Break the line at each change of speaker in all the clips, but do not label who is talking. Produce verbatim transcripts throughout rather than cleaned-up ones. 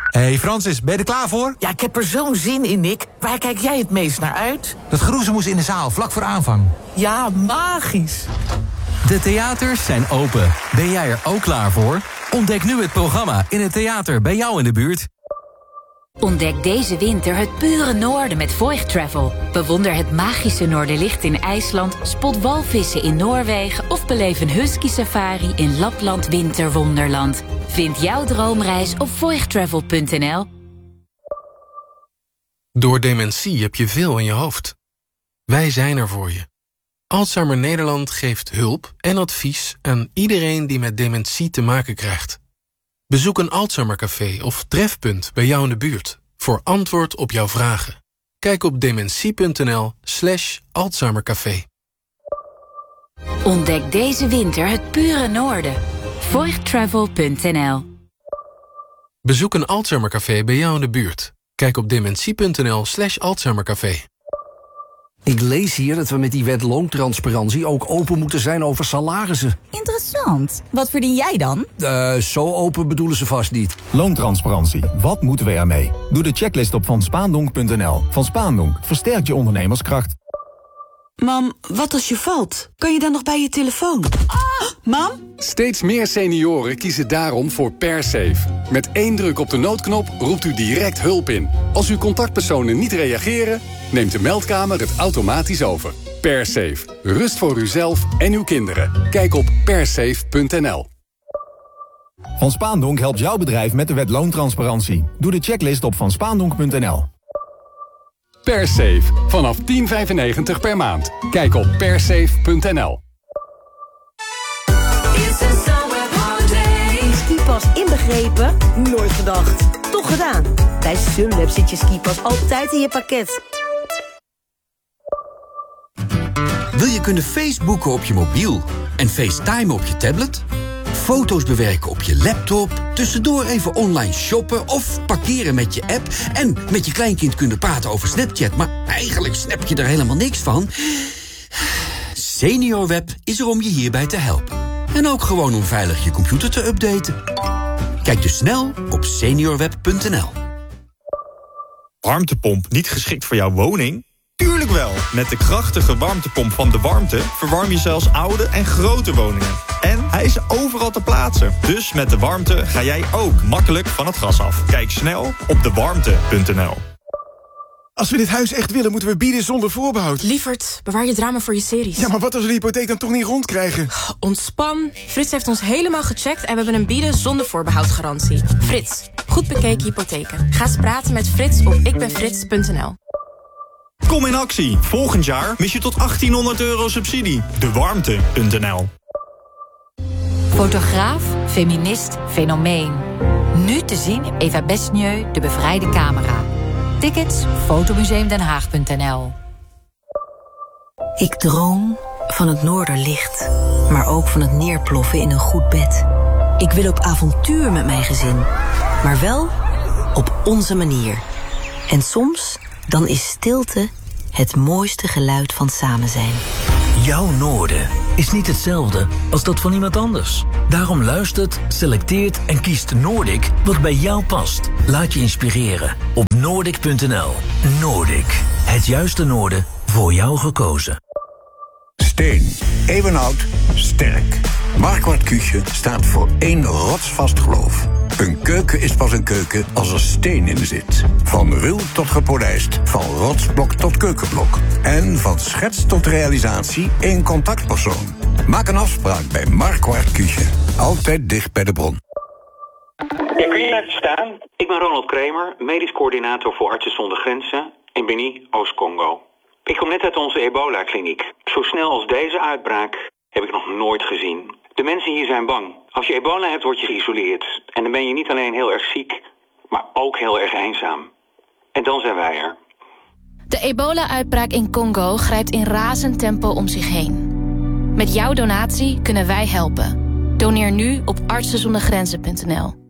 Hey Francis, ben je er klaar voor?
Ja, ik heb er zo'n zin in, Nick. Waar kijk jij het meest naar uit?
Dat geroezemoes in de zaal, vlak voor aanvang.
Ja, magisch.
De theaters zijn open. Ben jij er ook klaar voor? Ontdek nu het programma in het theater bij jou in de buurt.
Ontdek deze winter het pure noorden met Voigt Travel. Bewonder het magische Noorderlicht in IJsland, spot walvissen in Noorwegen of beleef een husky safari in Lapland Winterwonderland. Vind jouw droomreis op voigt travel punt n l.
Door dementie heb je veel in je hoofd. Wij zijn er voor je. Alzheimer Nederland geeft hulp en advies aan iedereen die met dementie te maken krijgt. Bezoek een Alzheimercafé of trefpunt bij jou in de buurt voor antwoord op jouw vragen. Kijk op dementie punt n l slash Alzheimercafé.
Ontdek deze winter het pure noorden. voigt travel punt n l.
Bezoek een Alzheimercafé bij jou in de buurt. Kijk op dementie punt n l slash Alzheimercafé.
Ik lees hier dat we met die wet loontransparantie ook open moeten zijn over salarissen.
Interessant. Wat verdien jij dan?
Uh, zo open bedoelen ze vast niet.
Loontransparantie. Wat moeten we ermee? Doe de checklist op van spaandonk punt n l. Van Spaandonk versterkt je ondernemerskracht.
Mam, wat als je valt? Kan je dan nog bij je telefoon? Ah, mam?
Steeds meer senioren kiezen daarom voor PerSafe. Met één druk op de noodknop roept u direct hulp in. Als uw contactpersonen niet reageren, neemt de meldkamer het automatisch over. PerSafe. Rust voor uzelf en uw kinderen. Kijk op persafe punt n l.
Van Spaandonk helpt jouw bedrijf met de wet loontransparantie. Doe de checklist op van spaandonk punt n l.
PerSafe. Vanaf tien vijfennegentig per maand. Kijk op persafe punt n l.
Skipas inbegrepen? Nooit gedacht. Toch gedaan. Bij Sunweb zit je skipas altijd in je pakket.
Wil je kunnen Facebooken op je mobiel en FaceTime op je tablet? Foto's bewerken op je laptop, tussendoor even online shoppen of parkeren met je app en met je kleinkind kunnen praten over Snapchat, maar eigenlijk snap je er helemaal niks van? SeniorWeb is er om je hierbij te helpen. En ook gewoon om veilig je computer te updaten. Kijk dus snel op seniorweb punt n l.
Warmtepomp niet geschikt voor jouw woning? Tuurlijk wel! Met de krachtige warmtepomp van De Warmte verwarm je zelfs oude en grote woningen. En hij is overal te plaatsen. Dus met De Warmte ga jij ook makkelijk van het gas af. Kijk snel op de warmte punt n l.
Als we dit huis echt willen, moeten we bieden zonder voorbehoud.
Lievert, bewaar je drama voor je series.
Ja, maar wat als we de hypotheek dan toch niet rondkrijgen?
Ontspan. Frits heeft ons helemaal gecheckt en we hebben een bieden zonder voorbehoud garantie. Frits, goed bekeken hypotheken. Ga eens praten met Frits op ikbenfrits punt n l.
Kom in actie. Volgend jaar mis je tot achttienhonderd euro subsidie. de warmte punt n l.
Fotograaf, feminist, fenomeen. Nu te zien in Eva Besnieu, De Bevrijde Camera. Tickets, fotomuseum den haag punt n l.
Ik droom van het Noorderlicht, maar ook van het neerploffen in een goed bed. Ik wil op avontuur met mijn gezin, maar wel op onze manier. En soms, dan is stilte het mooiste geluid van samen zijn.
Jouw noorden is niet hetzelfde als dat van iemand anders. Daarom luistert, selecteert en kiest Noordic wat bij jou past. Laat je inspireren op noordic punt n l. Noordic, het juiste noorden voor jou gekozen.
Steen, eeuwenoud, sterk. Marquardt Küche staat voor één rotsvast geloof. Een keuken is pas een keuken als er steen in zit. Van ruw tot gepolijst, van rotsblok tot keukenblok. En van schets tot realisatie één contactpersoon. Maak een afspraak bij Marquardt Küche. Altijd dicht bij de bron.
Ja, kun je even staan? Ik ben Ronald Kramer, medisch coördinator voor Artsen zonder Grenzen in Beni, Oost-Congo. Ik kom net uit onze ebola-kliniek. Zo snel als deze uitbraak heb ik nog nooit gezien. De mensen hier zijn bang. Als je ebola hebt, word je geïsoleerd. En dan ben je niet alleen heel erg ziek, maar ook heel erg eenzaam. En dan zijn wij er.
De ebola-uitbraak in Congo grijpt in razend tempo om zich heen. Met jouw donatie kunnen wij helpen. Doneer nu op artsen zonder grenzen punt n l.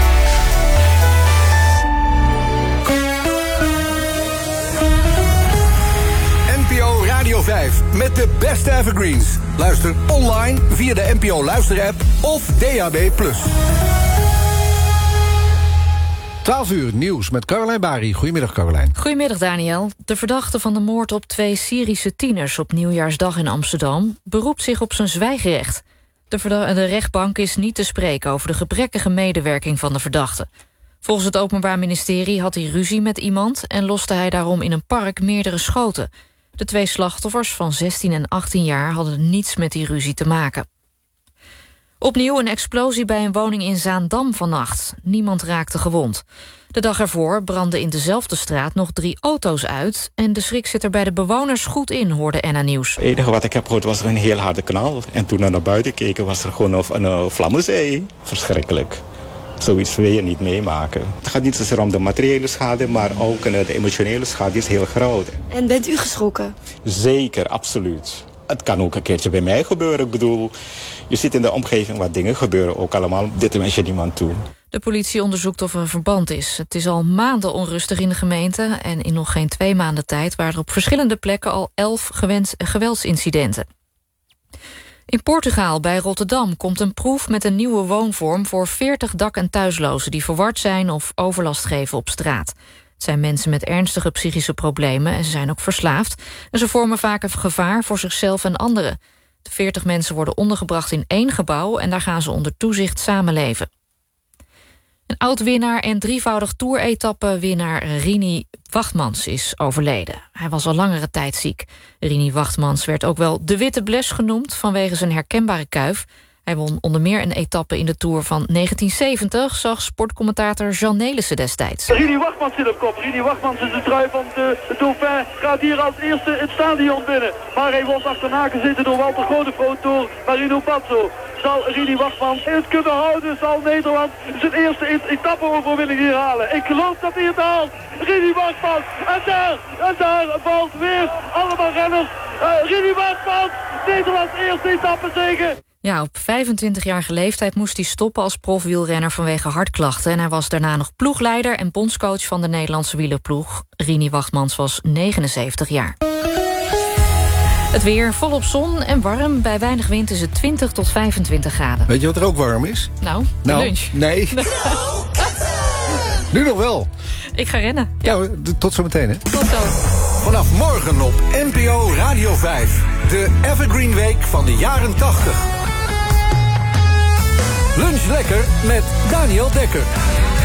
N P O Radio vijf met de beste evergreens. Luister online via de N P O Luister-app of D A B plus. twaalf uur nieuws met Caroline Bari. Goedemiddag, Caroline.
Goedemiddag, Daniel. De verdachte van de moord op twee Syrische tieners op Nieuwjaarsdag in Amsterdam beroept zich op zijn zwijgrecht. De, verda- de rechtbank is niet te spreken over de gebrekkige medewerking van de verdachte. Volgens het Openbaar Ministerie had hij ruzie met iemand en loste hij daarom in een park meerdere schoten. De twee slachtoffers van zestien en achttien jaar hadden niets met die ruzie te maken. Opnieuw een explosie bij een woning in Zaandam vannacht. Niemand raakte gewond. De dag ervoor brandden in dezelfde straat nog drie auto's uit en de schrik zit er bij de bewoners goed in, hoorde N A Nieuws.
Het enige wat ik heb gehoord was er een heel harde knal. En toen we naar buiten keken was er gewoon een, een vlammenzee. Verschrikkelijk. Zoiets wil je niet meemaken. Het gaat niet zozeer om de materiële schade, maar ook de emotionele schade is heel groot.
En bent u geschrokken?
Zeker, absoluut. Het kan ook een keertje bij mij gebeuren. Ik bedoel, je zit in de omgeving waar dingen gebeuren. Ook allemaal, dit wens je niemand toe.
De politie onderzoekt of er een verband is. Het is al maanden onrustig in de gemeente en in nog geen twee maanden tijd waren er op verschillende plekken al elf gewens- geweldsincidenten. In Portugal, bij Rotterdam, komt een proef met een nieuwe woonvorm voor veertig dak- en thuislozen die verward zijn of overlast geven op straat. Het zijn mensen met ernstige psychische problemen en ze zijn ook verslaafd. En ze vormen vaak een gevaar voor zichzelf en anderen. De veertig mensen worden ondergebracht in één gebouw en daar gaan ze onder toezicht samenleven. Een oud-winnaar en drievoudig toer-etappe-winnaar Rini Wachtmans is overleden. Hij was al langere tijd ziek. Rini Wachtmans werd ook wel de Witte Bles genoemd vanwege zijn herkenbare kuif. Hij won onder meer een etappe in de Tour van negentien zeventig... zag sportcommentator Jean Nelissen destijds.
Rini Wachtmans zit op kop. Rini Wachtmans is de trui van de, de Dauphin. Gaat hier als eerste het stadion binnen. Maar hij wordt achterna gezeten door Walter Godefroot door Marino Pazzo. Zal Rini Wachtmans het kunnen houden? Zal Nederland zijn eerste etappe-overwinning hier halen? Ik geloof dat hij het haalt. Rini Wachtmans. En daar, en daar valt weer allemaal renners. Uh, Rini Wachtmans, Nederlands eerste etappezege.
Ja, op vijfentwintigjarige leeftijd moest hij stoppen als profwielrenner vanwege hartklachten. En hij was daarna nog ploegleider en bondscoach van de Nederlandse wielerploeg. Rini Wachtmans was negenenzeventig jaar. Het weer volop zon en warm. Bij weinig wind is het twintig tot vijfentwintig graden.
Weet je wat er ook warm is?
Nou, de
nou,
lunch.
Nee. Nu nog wel.
Ik ga rennen.
Ja, ja tot zometeen, hè?
Tot zo.
Vanaf morgen op N P O Radio vijf. De Evergreen Week van de jaren tachtig. Lunch lekker met Daniel Dekker.